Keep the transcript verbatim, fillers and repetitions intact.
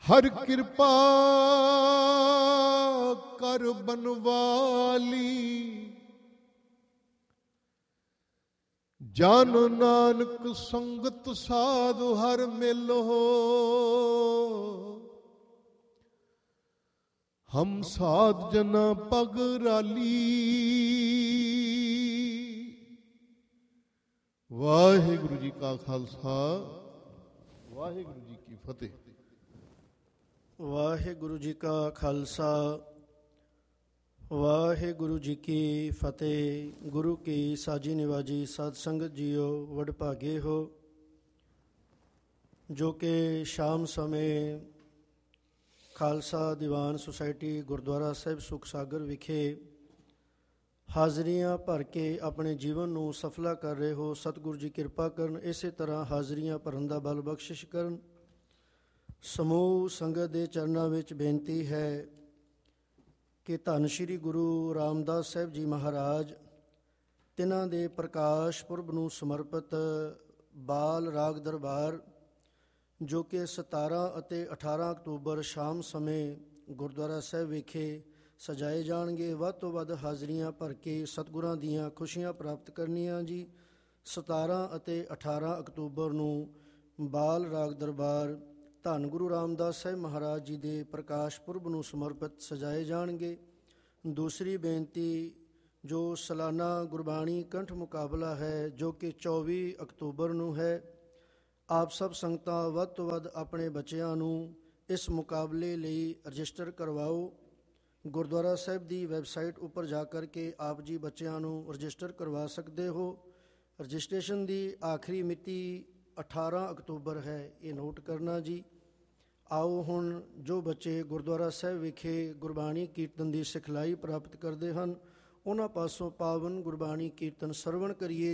ਹਰ ਕਿਰਪਾ ਕਰ ਬਨਵਾਲੀ, ਜਨ ਨਾਨਕ ਸੰਗਤ ਸਾਧੁ ਹਰ ਮਿਲੋ। ਹਮ ਸਾਧ ਜਨਾ ਪਗ ਰਾਲੀ। ਵਾਹਿਗੁਰੂ ਜੀ ਕਾ ਖਾਲਸਾ, ਵਾਹਿਗੁਰੂ ਜੀ ਕੀ ਫਤਿਹ। ਵਾਹਿਗੁਰੂ ਜੀ ਕਾ ਖਾਲਸਾ, ਵਾਹਿਗੁਰੂ ਜੀ ਕੀ ਫਤਿਹ। ਗੁਰੂ ਕੀ ਸਾਜੀ ਨਿਵਾਜੀ ਸਾਧ ਸੰਗਤ ਜੀਓ, ਵਡਭਾਗੇ ਹੋ ਜੋ ਕਿ ਸ਼ਾਮ ਸਮੇਂ ਖਾਲਸਾ ਦੀਵਾਨ ਸੁਸਾਇਟੀ ਗੁਰਦੁਆਰਾ ਸਾਹਿਬ ਸੁਖ ਸਾਗਰ ਵਿਖੇ ਹਾਜ਼ਰੀਆਂ ਭਰ ਕੇ ਆਪਣੇ ਜੀਵਨ ਨੂੰ ਸਫਲਾ ਕਰ ਰਹੇ ਹੋ। ਸਤਿਗੁਰੂ ਜੀ ਕਿਰਪਾ ਕਰਨ, ਇਸੇ ਤਰ੍ਹਾਂ ਹਾਜ਼ਰੀਆਂ ਭਰਨ ਦਾ ਬਲ ਬਖਸ਼ਿਸ਼ ਕਰਨ। ਸਮੂਹ ਸੰਗਤ ਦੇ ਚਰਨਾਂ ਵਿੱਚ ਬੇਨਤੀ ਹੈ ਕਿ ਧੰਨ ਸ਼੍ਰੀ ਗੁਰੂ ਰਾਮਦਾਸ ਸਾਹਿਬ ਜੀ ਮਹਾਰਾਜ ਤਿਨਾਂ ਦੇ ਪ੍ਰਕਾਸ਼ ਪੁਰਬ ਨੂੰ ਸਮਰਪਿਤ ਬਾਲ ਰਾਗ ਦਰਬਾਰ ਜੋ ਕਿ ਸਤਾਰਾਂ ਅਤੇ ਅਠਾਰਾਂ ਅਕਤੂਬਰ ਸ਼ਾਮ ਸਮੇਂ ਗੁਰਦੁਆਰਾ ਸਾਹਿਬ ਵਿਖੇ ਸਜਾਏ ਜਾਣਗੇ। ਵੱਧ ਤੋਂ ਵੱਧ ਹਾਜ਼ਰੀਆਂ ਭਰ ਕੇ ਸਤਿਗੁਰਾਂ ਦੀਆਂ ਖੁਸ਼ੀਆਂ ਪ੍ਰਾਪਤ ਕਰਨੀਆਂ ਜੀ। ਸਤਾਰਾਂ ਅਤੇ ਅਠਾਰਾਂ ਅਕਤੂਬਰ ਨੂੰ ਬਾਲ ਰਾਗ ਦਰਬਾਰ ਧੰਨ ਗੁਰੂ ਰਾਮਦਾਸ ਸਾਹਿਬ ਮਹਾਰਾਜ ਜੀ ਦੇ ਪ੍ਰਕਾਸ਼ ਪੁਰਬ ਨੂੰ ਸਮਰਪਿਤ ਸਜਾਏ ਜਾਣਗੇ। ਦੂਸਰੀ ਬੇਨਤੀ, ਜੋ ਸਾਲਾਨਾ ਗੁਰਬਾਣੀ ਕੰਠ ਮੁਕਾਬਲਾ ਹੈ ਜੋ ਕਿ ਚੌਵੀ ਅਕਤੂਬਰ ਨੂੰ ਹੈ, ਆਪ ਸਭ ਸੰਗਤਾਂ ਵੱਧ ਤੋਂ ਵੱਧ ਆਪਣੇ ਬੱਚਿਆਂ ਨੂੰ ਇਸ ਮੁਕਾਬਲੇ ਲਈ ਰਜਿਸਟਰ ਕਰਵਾਓ। ਗੁਰਦੁਆਰਾ ਸਾਹਿਬ ਦੀ ਵੈਬਸਾਈਟ ਉੱਪਰ ਜਾ ਕਰ ਕੇ ਆਪ ਜੀ ਬੱਚਿਆਂ ਨੂੰ ਰਜਿਸਟਰ ਕਰਵਾ ਸਕਦੇ ਹੋ। ਰਜਿਸਟ੍ਰੇਸ਼ਨ ਦੀ ਆਖਰੀ ਮਿਤੀ ਅਠਾਰਾਂ ਅਕਤੂਬਰ ਹੈ, ਇਹ ਨੋਟ ਕਰਨਾ ਜੀ। ਆਓ ਹੁਣ ਜੋ ਬੱਚੇ ਗੁਰਦੁਆਰਾ ਸਾਹਿਬ ਵਿਖੇ ਗੁਰਬਾਣੀ ਕੀਰਤਨ ਦੀ ਸਿਖਲਾਈ ਪ੍ਰਾਪਤ ਕਰਦੇ ਹਨ, ਉਹਨਾਂ ਪਾਸੋਂ ਪਾਵਨ ਗੁਰਬਾਣੀ ਕੀਰਤਨ ਸਰਵਣ ਕਰੀਏ।